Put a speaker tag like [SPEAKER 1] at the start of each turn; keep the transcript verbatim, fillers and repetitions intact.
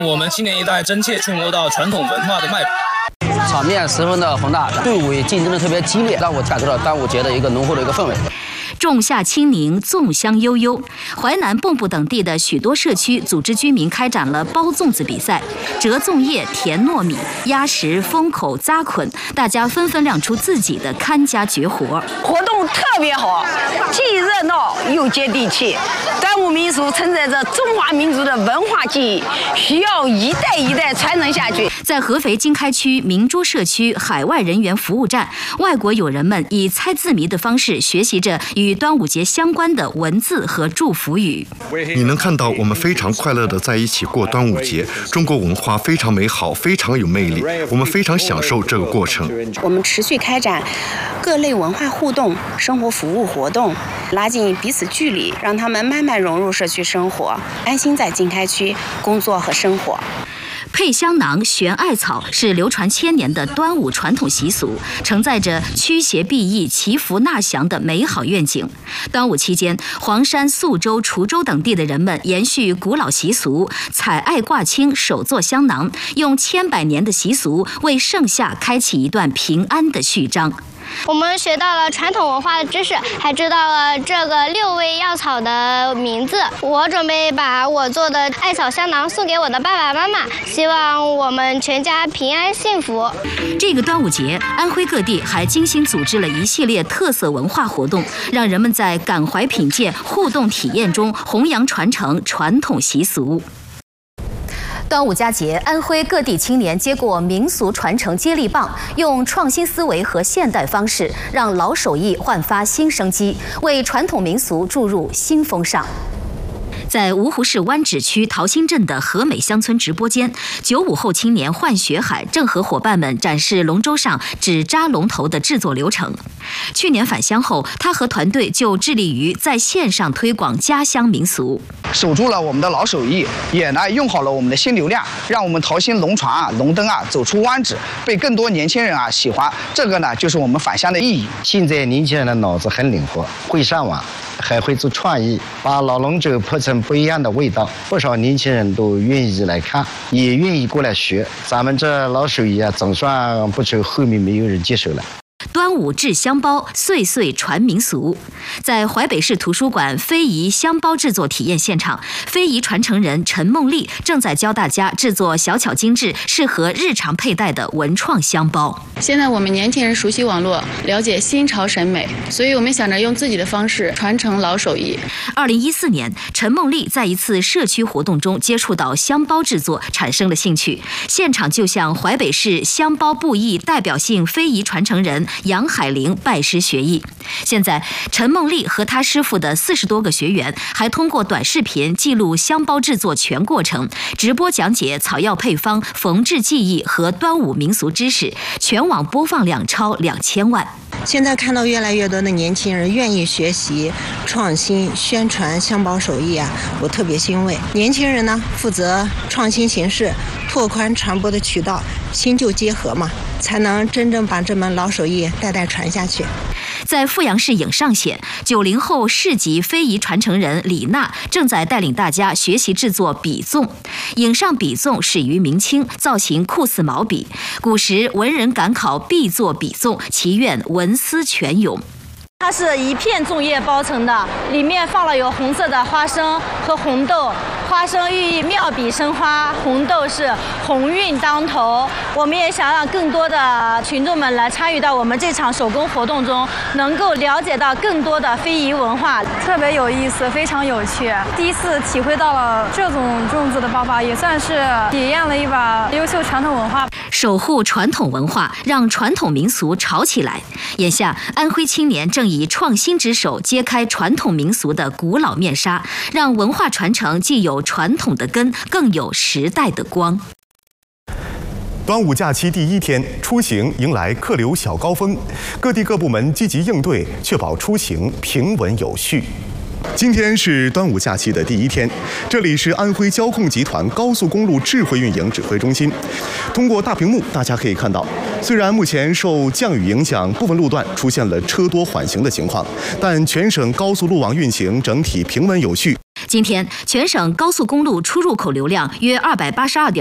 [SPEAKER 1] 我们青年一代真切触摸到传统文化的脉搏，
[SPEAKER 2] 场面十分的宏大，队伍也竞争的特别激烈，让我感受到端午节的一个浓厚的一个氛围。
[SPEAKER 3] 仲夏清宁，粽香悠悠。淮南、蚌埠等地的许多社区组织居民开展了包粽子比赛，折粽叶、填糯米、压实、封口、扎捆，大家纷纷亮出自己的看家绝活。
[SPEAKER 4] 活动特别好，既热闹又接地气。端午民俗承载着中华民族的文化记忆，需要一代一代传承下去。
[SPEAKER 3] 在合肥经开区明珠社区海外人员服务站，外国友人们以猜字谜的方式学习着与端午节相关的文字和祝福语。
[SPEAKER 5] 你能看到我们非常快乐地在一起过端午节，中国文化非常美好，非常有魅力，我们非常享受这个过程。
[SPEAKER 6] 我们持续开展各类文化互动、生活服务活动，拉近彼此距离，让他们慢慢融入社区生活，安心在经开区工作和生活。
[SPEAKER 3] 配香囊、悬艾草是流传千年的端午传统习俗，承载着驱邪避疫、祈福纳祥的美好愿景。端午期间，黄山、宿州、滁州等地的人们延续古老习俗，采艾挂青，手做香囊，用千百年的习俗为盛夏开启一段平安的序章。
[SPEAKER 7] 我们学到了传统文化的知识，还知道了这个六味药草的名字。我准备把我做的艾草香囊送给我的爸爸妈妈，希望我们全家平安幸福。
[SPEAKER 3] 这个端午节，安徽各地还精心组织了一系列特色文化活动，让人们在感怀品鉴、互动体验中弘扬传承传统习俗。端午佳节，安徽各地青年接过民俗传承接力棒，用创新思维和现代方式，让老手艺焕发新生机，为传统民俗注入新风尚。在芜湖市湾址区桃心镇的和美乡村直播间，九五后青年幻学海正和伙伴们展示龙舟上纸扎龙头的制作流程。去年返乡后，他和团队就致力于在线上推广家乡民俗，
[SPEAKER 8] 守住了我们的老手艺，也呢用好了我们的新流量，让我们桃心龙船啊、龙灯啊走出湾址，被更多年轻人啊喜欢。这个呢就是我们返乡的意义。
[SPEAKER 9] 现在年轻人的脑子很灵活，会上网，还会做创意，把老龙舟铺成不一样的味道，不少年轻人都愿意来看，也愿意过来学。咱们这老手艺啊，总算不愁后面没有人接手了。
[SPEAKER 3] 端午制香包，岁岁传民俗。在淮北市图书馆非遗香包制作体验现场，非遗传承人陈梦丽正在教大家制作小巧精致、适合日常佩戴的文创香包。
[SPEAKER 10] 现在我们年轻人熟悉网络，了解新潮审美，所以我们想着用自己的方式传承老手艺。
[SPEAKER 3] 二零一四年，陈梦丽在一次社区活动中接触到香包制作，产生了兴趣，现场就向淮北市香包布艺代表性非遗传承人杨海玲拜师学艺。现在，陈梦丽和她师傅的四十多个学员，还通过短视频记录香包制作全过程，直播讲解草药配方、缝制技艺和端午民俗知识，全网播放量超两千万。
[SPEAKER 11] 现在看到越来越多的年轻人愿意学习、创新、宣传香包手艺啊，我特别欣慰。年轻人呢，负责创新形式、拓宽传播的渠道，新旧结合嘛，才能真正把这门老手艺代代传下去。
[SPEAKER 3] 在阜阳市颍上县，九零后市级非遗传承人李娜正在带领大家学习制作笔粽。颍上笔粽始于明清，造型酷似毛笔。古时文人赶考必作笔粽，祈愿文思泉涌。
[SPEAKER 12] 它是一片粽叶包成的，里面放了有红色的花生和红豆。花生寓意妙笔生花，红豆是鸿运当头。我们也想让更多的群众们来参与到我们这场手工活动中，能够了解到更多的非遗文化，特别有意思，非常有趣。第一次体会到了这种粽子的包法，也算是体验了一把优秀传统文化。
[SPEAKER 3] 守护传统文化，让传统民俗潮起来。眼下，安徽青年正以创新之手揭开传统民俗的古老面纱，让文化传承既有传统的根，更有时代的光。
[SPEAKER 13] 端午假期第一天，出行迎来客流小高峰，各地各部门积极应对，确保出行平稳有序。今天是端午假期的第一天，这里是安徽交控集团高速公路智慧运营指挥中心。通过大屏幕，大家可以看到，虽然目前受降雨影响，部分路段出现了车多缓行的情况，但全省高速路网运行整体平稳有序。
[SPEAKER 3] 今天，全省高速公路出入口流量约二百八十二点。